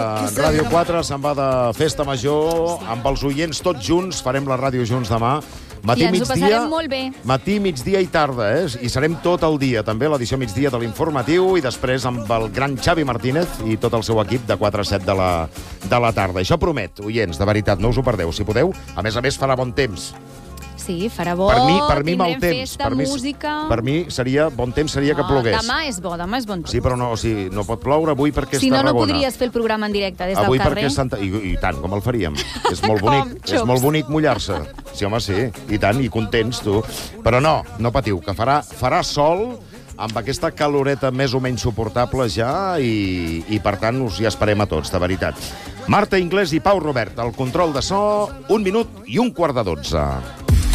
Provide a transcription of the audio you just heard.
Ràdio 4 se'n va de festa major amb els oients tots junts. Farem la ràdio junts demà. Matí, I ens ho migdia, passarem molt bé. Matí, migdia i tarda, I serem tot el dia, també, l'edició migdia de l'informatiu, i després amb el gran Xavi Martínez i tot el seu equip de 4 a 7 de la tarda. Això promet, oients, de veritat, no us ho perdeu, si podeu. A més, farà bon temps. Sí, farà bo, Per mi mal tindrem temps. festa, música... Per mi bon temps seria que plogués. Demà és bon temps. Sí, però no pot ploure avui perquè és Si no, Tarragona. no podries fer el programa en directe des del avui carrer. Perquè és Santa... I tant, com el faríem. És molt bonic, és molt bonic mullar-se. Sí, home, sí, i tant, i contents, tu. Però no patiu, que farà sol amb aquesta caloreta més o menys suportable ja i per tant, us hi esperem a tots, de veritat. Marta Inglés i Pau Robert, el control de so, 1 minut i 1/4 de 12.